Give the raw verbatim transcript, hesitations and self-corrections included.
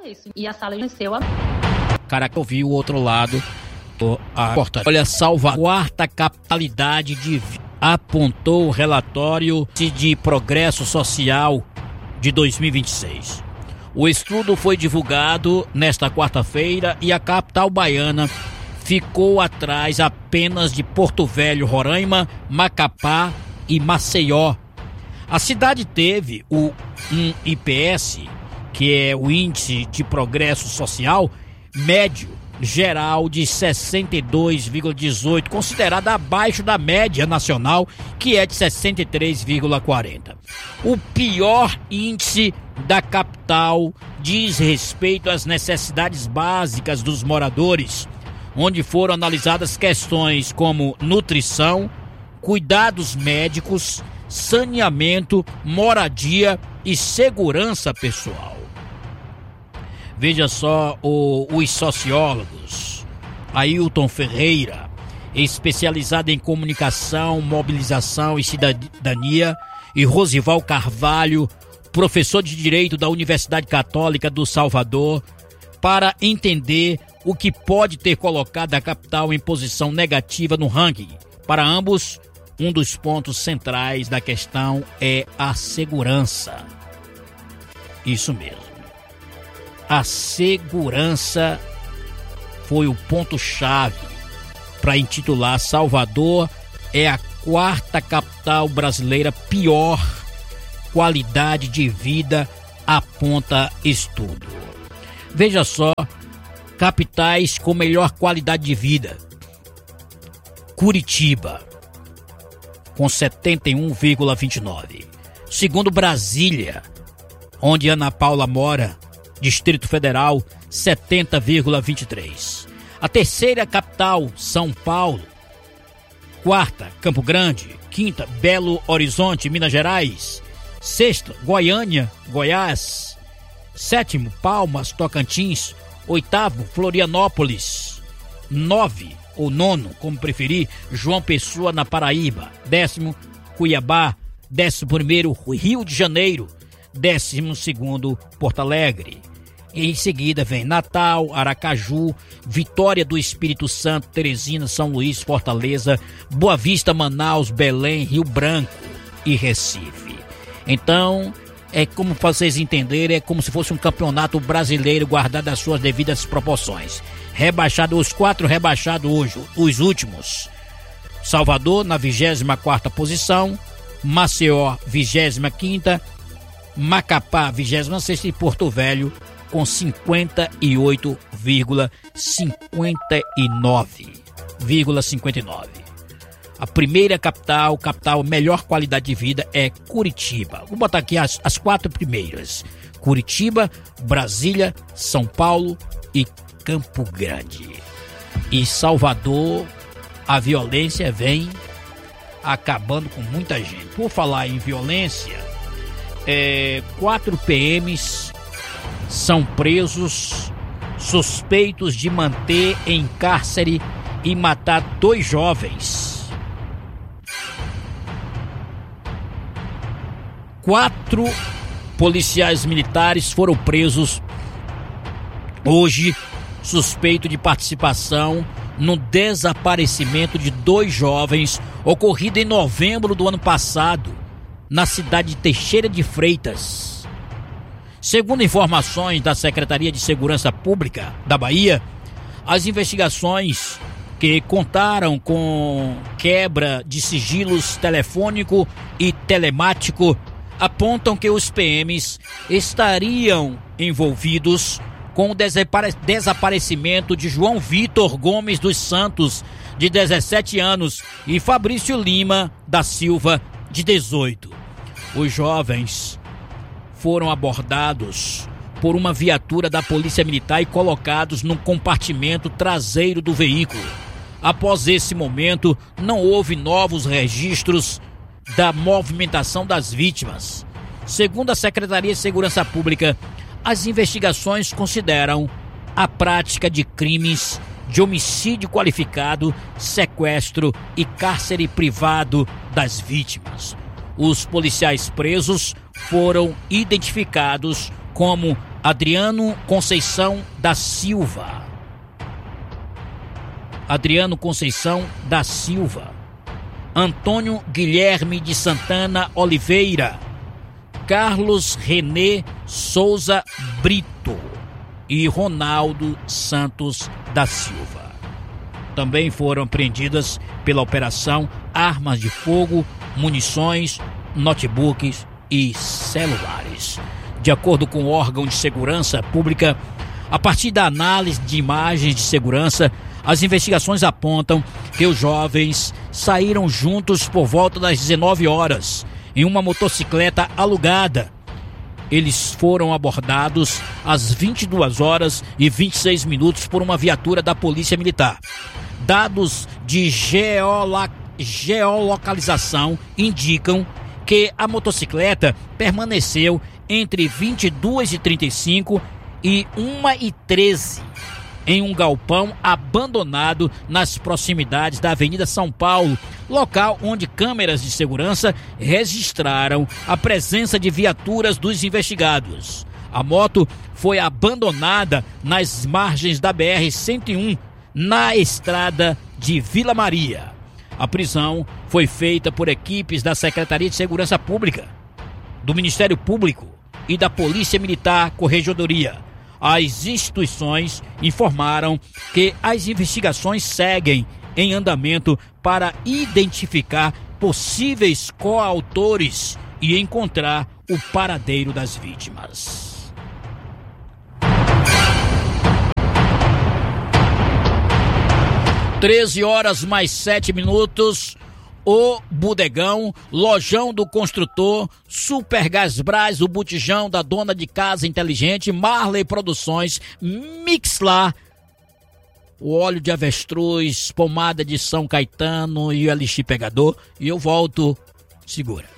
isso. E a sala venceu a... Cara, eu vi o outro lado. A porta. Olha, Salvador, quarta capitalidade de vida, apontou o relatório de progresso social de dois mil e vinte e seis. O estudo foi divulgado nesta quarta-feira e a capital baiana ficou atrás apenas de Porto Velho, Roraima, Macapá e Maceió. A cidade teve o um I P S, que é o Índice de Progresso Social, médio geral de sessenta e dois vírgula dezoito, considerado abaixo da média nacional, que é de sessenta e três vírgula quarenta. O pior índice da capital diz respeito às necessidades básicas dos moradores, onde foram analisadas questões como nutrição, cuidados médicos, saneamento, moradia e segurança pessoal. Veja só o, os sociólogos, Ailton Ferreira, especializado em comunicação, mobilização e cidadania, e Rosival Carvalho, professor de Direito da Universidade Católica do Salvador, para entender o que pode ter colocado a capital em posição negativa no ranking. Para ambos, um dos pontos centrais da questão é a segurança. Isso mesmo. A segurança foi o ponto-chave para intitular Salvador é a quarta capital brasileira pior qualidade de vida, aponta estudo. Veja só, capitais com melhor qualidade de vida. Curitiba, com setenta e um vírgula vinte e nove. Segundo Brasília, onde Ana Paula mora, Distrito Federal, setenta vírgula vinte e três. A terceira capital, São Paulo. Quarta, Campo Grande. Quinta, Belo Horizonte, Minas Gerais. Sexta, Goiânia, Goiás. Sétimo, Palmas, Tocantins. Oitavo, Florianópolis. Nove, ou nono, como preferir, João Pessoa, na Paraíba. Décimo, Cuiabá. Décimo primeiro, Rio de Janeiro. Décimo segundo, Porto Alegre. Em seguida vem Natal, Aracaju, Vitória do Espírito Santo, Teresina, São Luís, Fortaleza, Boa Vista, Manaus, Belém, Rio Branco e Recife. Então, é como vocês entenderem, é como se fosse um campeonato brasileiro guardado as suas devidas proporções. Rebaixado, os quatro rebaixados hoje, os últimos. Salvador na vigésima quarta posição, Maceió vigésima quinta, Macapá vigésima sexta e Porto Velho com cinquenta e oito vírgula cinquenta e nove. A primeira capital, capital melhor qualidade de vida é Curitiba. Vou botar aqui as, as quatro primeiras. Curitiba, Brasília, São Paulo e Campo Grande. E Salvador, a violência vem acabando com muita gente. Por falar em violência, é, quatro P Ms são presos suspeitos de manter em cárcere e matar dois jovens. Quatro policiais militares foram presos hoje, suspeito de participação no desaparecimento de dois jovens ocorrido em novembro do ano passado, na cidade de Teixeira de Freitas. Segundo informações da Secretaria de Segurança Pública da Bahia, as investigações que contaram com quebra de sigilos telefônico e telemático apontam que os P Ms estariam envolvidos com o desapare- desaparecimento de João Vitor Gomes dos Santos, de dezessete anos, e Fabrício Lima da Silva, de dezoito. Os jovens foram abordados por uma viatura da Polícia Militar e colocados no compartimento traseiro do veículo. Após esse momento, não houve novos registros da movimentação das vítimas. Segundo a Secretaria de Segurança Pública, as investigações consideram a prática de crimes de homicídio qualificado, sequestro e cárcere privado das vítimas. Os policiais presos foram identificados como Adriano Conceição da Silva. Adriano Conceição da Silva. Antônio Guilherme de Santana Oliveira. Carlos Renê Souza Brito e Ronaldo Santos da Silva. Também foram apreendidas pela operação armas de fogo, munições, notebooks e celulares. De acordo com o órgão de segurança pública, a partir da análise de imagens de segurança, as investigações apontam que os jovens saíram juntos por volta das dezenove horas em uma motocicleta alugada. Eles foram abordados às vinte e duas horas e vinte e seis minutos por uma viatura da Polícia Militar. Dados de geolo- geolocalização indicam que a motocicleta permaneceu entre vinte e duas e trinta e cinco e uma e treze em um galpão abandonado nas proximidades da Avenida São Paulo, local onde câmeras de segurança registraram a presença de viaturas dos investigados. A moto foi abandonada nas margens da B R cento e um, na estrada de Vila Maria. A prisão foi feita por equipes da Secretaria de Segurança Pública, do Ministério Público e da Polícia Militar Corregedoria. As instituições informaram que as investigações seguem em andamento para identificar possíveis coautores e encontrar o paradeiro das vítimas. treze horas mais sete minutos. O Bodegão, Lojão do Construtor, Super Gasbras, o Botijão da Dona de Casa Inteligente, Marley Produções, Mixlar, o óleo de avestruz, pomada de São Caetano e o Elixir Pegador. E eu volto, segura.